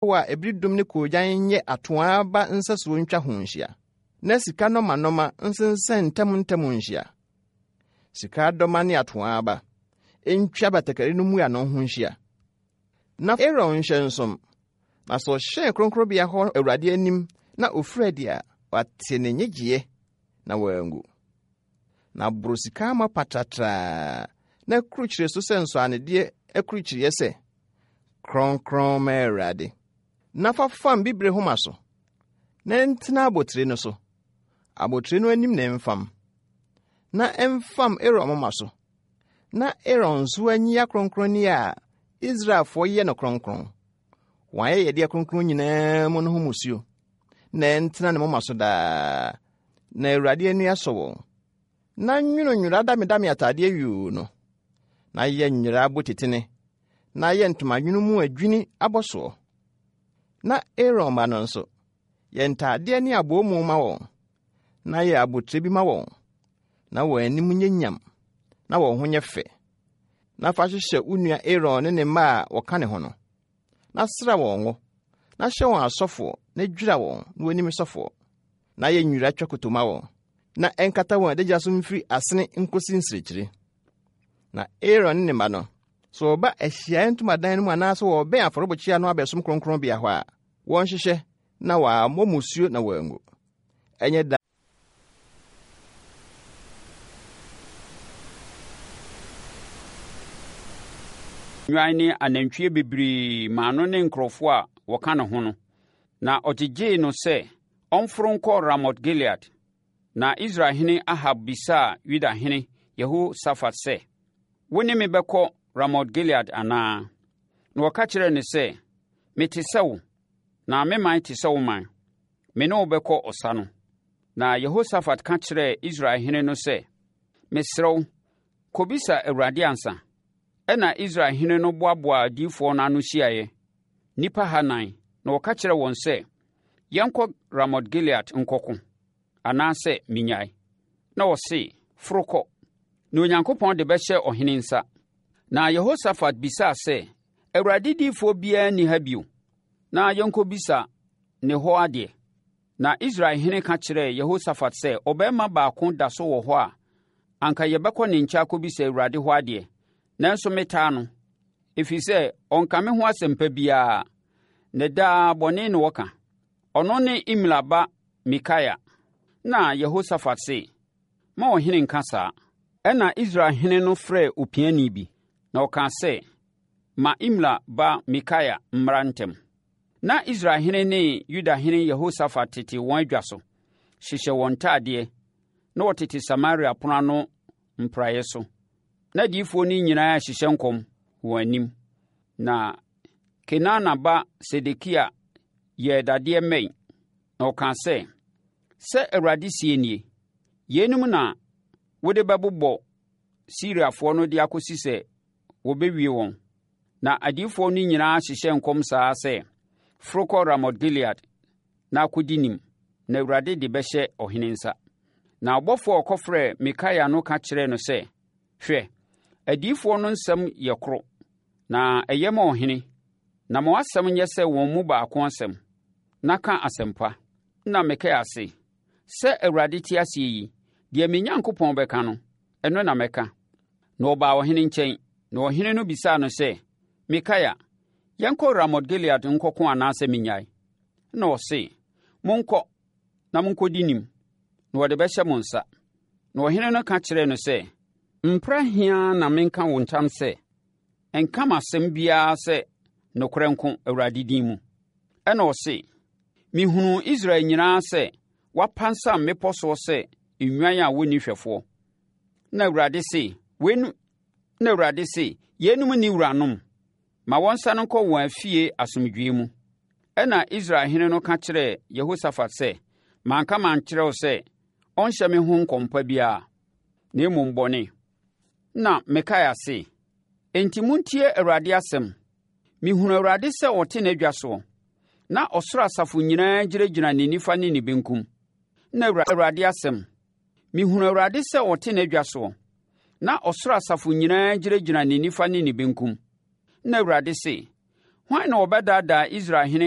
wa ebridum ne kojan ye atoa ba nsaso ntwa ho nhia na sika noma nsensen ntam nhia sika doma ne atoa ba entwa batakari no mu ya no ho nhia na Aaron hyensom na so hye kronkrobia ho Awurade anim na ofredi a wate ne nyegye na wangu na brosika ma patatra na kruchire so senso anede akruchire se kronkron ma Awurade na fafam bibre homa so na ntina abotire no so abotire no anim na emfam na emfam Aaron mama so na Aaron so anyia kronkroni a Israelfo ye no kronkron waye yede kronkron nyina mu no homusuo na ntina ne mama so da na Awurade ani aso na nwunwura dame atade awu no na ye nwura abotitene na ye ntoma nwunu mu adwini aboso na Aaron ma no nso ye ntade ani abomu ma won na ye abotre bi ma won na won anim nyanyam na won ho nyefe na fa hwehwe unua Aaron ne ma a woka ne ho no na sra won wo na hye won asofo na dwira won na onim sofo na ye nwura twakotoma won na enkata won adagya so mfiri asene nkosi nsirikire na Aaron ne ma no so ba ahia ntumadan no mu anaso wo ben aforobochia no abesom kronkron bia ho a won hyehye na wa momusuo na wangu enye da nwane anantwie bebiri maano ne nkrofo a woka ne ho no na ogyegye no se omfronko Ramot Gilead na Israel hene Ahab bisa Yuda hene Yehosafat se woni me beko Ramot Gilead ana na waka kire ne se mete sewo na me man te sewo man me no beko osano na Yehosafat ka kire Israel hene no se mesrew kobisa Awurade ansa ena Israel hene no boaboa difo na no hyiaye nipa hanan na waka kire won se yanko Ramot Gilead nkoko anase minyai na wose froko na Onyankopɔn de bɛhyɛ ɔhene nsa na Yehosafat bisa se Awurade difo bia ni ha bio na yanko bisa ne ho ade na Israel hene ka kire Yehosafat se obema baako da so wɔ hɔ a anka yɛbɛkɔ ne nkyɛ akɔbisa Awurade ho ade nanso metaa no efisɛ ɔnka me ho asɛmpa bia ne daa bɔne ne wɔka ɔno ne Imla ba Mikaya na Yehosafat se ma ɔhene nka saa ɛna Israel hene no frɛ opiani bi na ɔka se ma Imla ba Mikaya mmra ntem na Israel hene ne Yuda hene Yehosafat tete wɔn adwa so hyehyɛ wɔn ntaadeɛ na wɔtete Samaria pona no mpraeɛ so na diifo ni nyinaa hyehyɛ nkom wɔn anim na Kenana ba Sedekia yɛ dadeɛ mɛn na ɔka sɛ Awurade sie nie yenum na wode bɛbobɔ Siriafoɔ no de akosi sɛ wɔbɛwie wɔn na adiifo ni nyinaa hyehyɛ nkom saa sɛ frokɔ Ramot Gilead na akodi nim na Awurade de bɛhyɛ ɔhene nsa na ɔbɔfo ɔkɔfrɛ Mikaya no ka kyerɛ no sɛ hwɛ adiifo no nsɛm yɛ koro na ɛyɛ ma ɔhene na ma asɛm nyɛ sɛ wɔn mu baako asɛm na ka asɛmpa na Mikaya se sɛ Awurade te ase yi deɛ me Nyankopɔn bɛka no ɛno na mɛka na ɔbaa ɔhene nkyɛn na ɔhene no bisaa no sɛ Mikaya yɛnkɔ Ramot Gilead nkɔko anaasɛ minyae na ɔse monkɔ na monkɔdi nim na wɔde bɛhyɛ mo nsa na ɔhene no ka kyerɛ no sɛ mpra hia na menka wo ntam sɛ ɛnka masɛm biara sɛ nokorɛ nko Awurade din mu ɛna ɔse mihunu Israel nyinaa sɛ wapansa mmepɔ so sɛ nnwan a wonni hwɛfoɔ na Awurade se yenum ni wuranom ma wɔn nsa no nkɔ wɔn afie asomdwie mu ɛna Israel hene no ka kyerɛ Yehosafat sɛ manka mankyerɛw sɛ ɔnhyɛ me ho nkɔmpa biara na mmom bɔne na Mikaya se enti muntie Awurade asɛm mihunu Awurade sɛ ɔte n'adwa soɔ na ɔsoro asafo nyinaa gyinagyina ne nifa ne ne benkum na Awurade asɛm mihunu Awurade sɛ ɔte n'adwa soɔ na ɔsoro asafo nyinaa gyinagyina ne nifa ne ne benkum na Awurade se hwan na ɔbɛdaadaa Israel hene